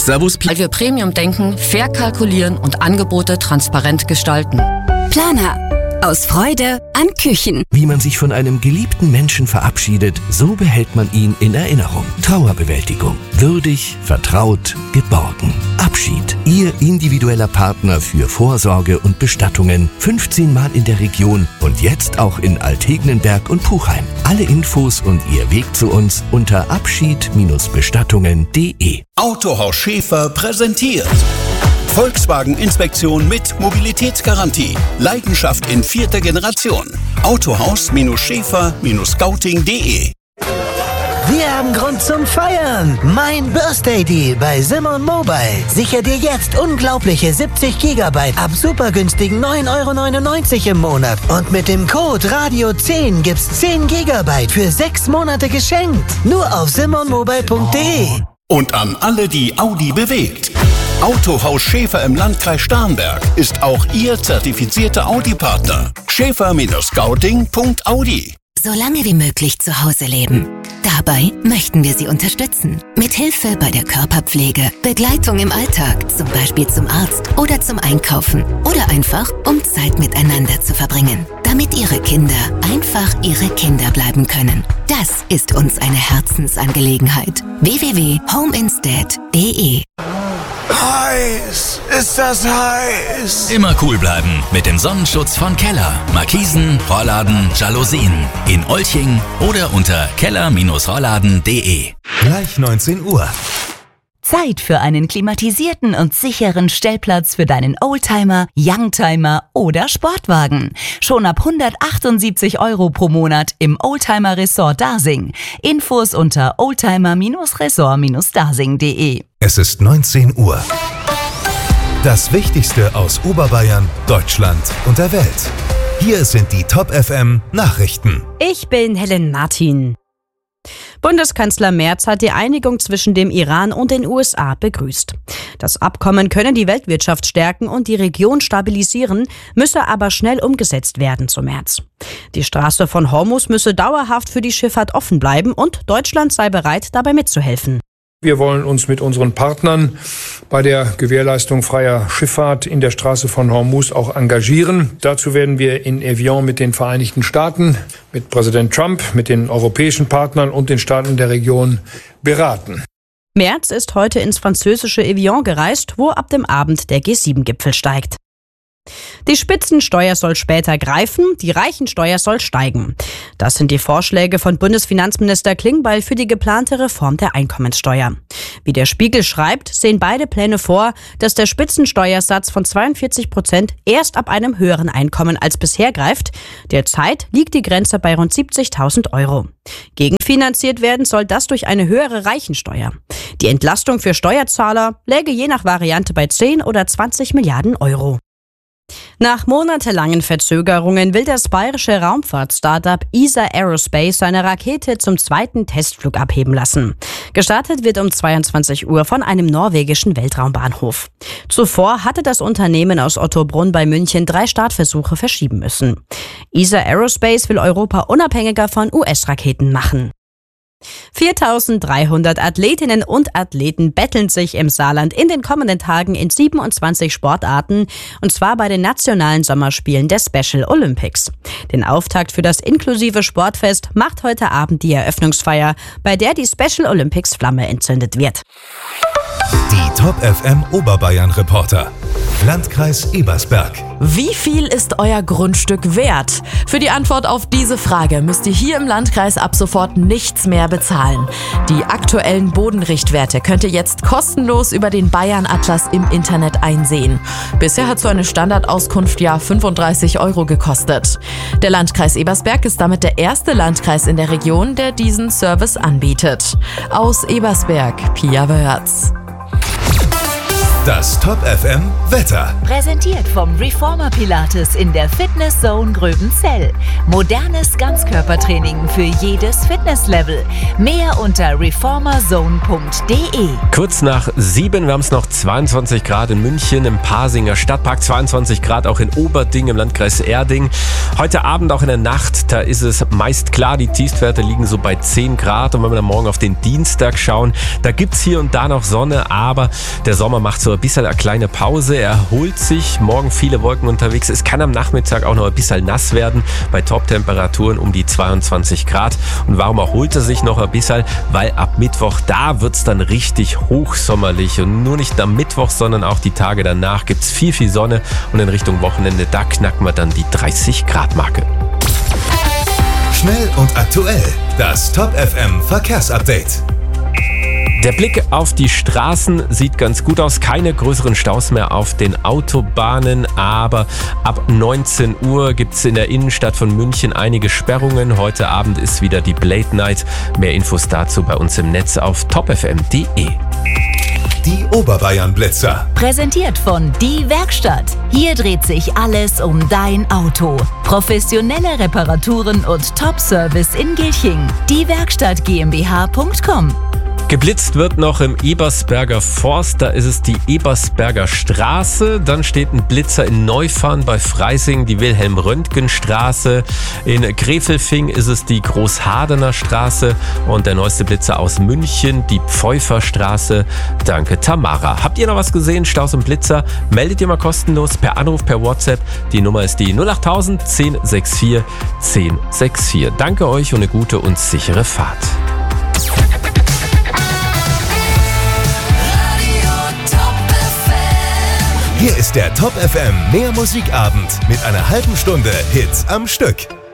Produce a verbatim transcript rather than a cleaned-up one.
Servus, weil wir Premium denken, fair kalkulieren und Angebote transparent gestalten. Planer. Aus Freude an Küchen. Wie man sich von einem geliebten Menschen verabschiedet, so behält man ihn in Erinnerung. Trauerbewältigung. Würdig, vertraut, geborgen. Abschied. Ihr individueller Partner für Vorsorge und Bestattungen. fünfzehn Mal in der Region und jetzt auch in Altegnenberg und Puchheim. Alle Infos und Ihr Weg zu uns unter abschied Bestattungen punkt de. Autohaus Schäfer präsentiert Volkswagen-Inspektion mit Mobilitätsgarantie. Leidenschaft in vierter Generation. Autohaus Schäfer Scouting punkt de. Wir haben Grund zum Feiern. Mein Birthday Deal bei Simon Mobile. Sicher dir jetzt unglaubliche siebzig Gigabyte ab super günstigen neun Euro neunundneunzig im Monat. Und mit dem Code Radio zehn gibt's zehn Gigabyte für sechs Monate geschenkt. Nur auf simon mobile punkt de. Und an alle, die Audi bewegt. Autohaus Schäfer im Landkreis Starnberg ist auch Ihr zertifizierter Audi-Partner. Schäfer Scouting punkt audi. So lange wie möglich zu Hause leben. Dabei möchten wir Sie unterstützen. Mit Hilfe bei der Körperpflege, Begleitung im Alltag, zum Beispiel zum Arzt oder zum Einkaufen. Oder einfach, um Zeit miteinander zu verbringen. Damit Ihre Kinder einfach Ihre Kinder bleiben können. Das ist uns eine Herzensangelegenheit. w w w punkt home instead punkt de. Heiß, ist das heiß. Immer cool bleiben mit dem Sonnenschutz von Keller. Markisen, Rollladen, Jalousien. In Olching oder unter keller Rolladen punkt de. Gleich neunzehn Uhr. Zeit für einen klimatisierten und sicheren Stellplatz für deinen Oldtimer, Youngtimer oder Sportwagen. Schon ab hundertachtundsiebzig Euro pro Monat im Oldtimer Resort Dasing. Infos unter oldtimer Resort Dasing punkt de. Es ist neunzehn Uhr. Das Wichtigste aus Oberbayern, Deutschland und der Welt. Hier sind die Top F M Nachrichten. Ich bin Helen Martin. Bundeskanzler Merz hat die Einigung zwischen dem Iran und den U S A begrüßt. Das Abkommen könne die Weltwirtschaft stärken und die Region stabilisieren, müsse aber schnell umgesetzt werden, so Merz. Die Straße von Hormuz müsse dauerhaft für die Schifffahrt offen bleiben und Deutschland sei bereit, dabei mitzuhelfen. Wir wollen uns mit unseren Partnern bei der Gewährleistung freier Schifffahrt in der Straße von Hormuz auch engagieren. Dazu werden wir in Evian mit den Vereinigten Staaten, mit Präsident Trump, mit den europäischen Partnern und den Staaten der Region beraten. Merz ist heute ins französische Evian gereist, wo ab dem Abend der G sieben Gipfel steigt. Die Spitzensteuer soll später greifen, die Reichensteuer soll steigen. Das sind die Vorschläge von Bundesfinanzminister Klingbeil für die geplante Reform der Einkommenssteuer. Wie der Spiegel schreibt, sehen beide Pläne vor, dass der Spitzensteuersatz von zweiundvierzig Prozent erst ab einem höheren Einkommen als bisher greift. Derzeit liegt die Grenze bei rund siebzigtausend Euro. Gegenfinanziert werden soll das durch eine höhere Reichensteuer. Die Entlastung für Steuerzahler läge je nach Variante bei zehn oder zwanzig Milliarden Euro. Nach monatelangen Verzögerungen will das bayerische Raumfahrt-Startup E S A Aerospace seine Rakete zum zweiten Testflug abheben lassen. Gestartet wird um zweiundzwanzig Uhr von einem norwegischen Weltraumbahnhof. Zuvor hatte das Unternehmen aus Ottobrunn bei München drei Startversuche verschieben müssen. E S A Aerospace will Europa unabhängiger von U S-Raketen machen. viertausenddreihundert Athletinnen und Athleten betteln sich im Saarland in den kommenden Tagen in siebenundzwanzig Sportarten, und zwar bei den nationalen Sommerspielen der Special Olympics. Den Auftakt für das inklusive Sportfest macht heute Abend die Eröffnungsfeier, bei der die Special Olympics Flamme entzündet wird. Die Top F M Oberbayern Reporter. Landkreis Ebersberg. Wie viel ist euer Grundstück wert? Für die Antwort auf diese Frage müsst ihr hier im Landkreis ab sofort nichts mehr bezahlen. Die aktuellen Bodenrichtwerte könnt ihr jetzt kostenlos über den Bayern-Atlas im Internet einsehen. Bisher hat so eine Standardauskunft ja fünfunddreißig Euro gekostet. Der Landkreis Ebersberg ist damit der erste Landkreis in der Region, der diesen Service anbietet. Aus Ebersberg, Pia Wörz. Das Top F M Wetter. Präsentiert vom Reformer Pilates in der Fitness Zone Gröbenzell. Modernes Ganzkörpertraining für jedes Fitnesslevel. Mehr unter reformerzone punkt de. Kurz nach sieben, wir haben es noch zweiundzwanzig Grad in München im Pasinger Stadtpark, zweiundzwanzig Grad auch in Oberding im Landkreis Erding. Heute Abend auch in der Nacht, da ist es meist klar, die Tiefstwerte liegen so bei zehn Grad. Und wenn wir dann morgen auf den Dienstag schauen, da gibt es hier und da noch Sonne, aber der Sommer macht so ein bisschen eine kleine Pause. Er erholt sich, morgen viele Wolken unterwegs. Es kann am Nachmittag auch noch ein bisschen nass werden, bei Top-Temperaturen um die zweiundzwanzig Grad. Und warum erholt er sich noch ein bisschen? Weil ab Mittwoch, da wird es dann richtig hochsommerlich. Und nur nicht am Mittwoch, sondern auch die Tage danach gibt es viel, viel Sonne. Und in Richtung Wochenende, da knacken wir dann die dreißig Grad Marke. Schnell und aktuell. Das Top F M Verkehrsupdate. Der Blick auf die Straßen sieht ganz gut aus. Keine größeren Staus mehr auf den Autobahnen, aber ab neunzehn Uhr gibt es in der Innenstadt von München einige Sperrungen. Heute Abend ist wieder die Blade Night. Mehr Infos dazu bei uns im Netz auf top f m punkt de. Die Oberbayern Blitzer. Präsentiert von Die Werkstatt. Hier dreht sich alles um dein Auto. Professionelle Reparaturen und Top-Service in Gilching. Die Werkstatt GmbH punkt com. Geblitzt wird noch im Ebersberger Forst, da ist es die Ebersberger Straße. Dann steht ein Blitzer in Neufahren bei Freising, die Wilhelm-Röntgen-Straße. In Gräfelfing ist es die Großhadener Straße und der neueste Blitzer aus München, die Pfeuferstraße. Danke, Tamara. Habt ihr noch was gesehen? Staus und Blitzer? Meldet ihr mal kostenlos per Anruf, per WhatsApp. Die Nummer ist die null acht null null eins sechs vier eins null sechs vier. Danke euch und eine gute und sichere Fahrt. Hier ist der Top F M Mehr Musikabend mit einer halben Stunde Hits am Stück.